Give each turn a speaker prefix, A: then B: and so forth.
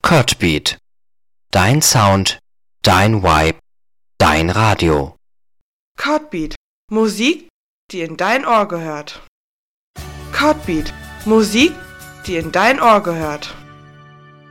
A: Codbeat. Dein Sound, dein Vibe, dein Radio.
B: Codbeat. Musik, die in dein Ohr gehört. Codbeat. Musik, die in dein Ohr gehört.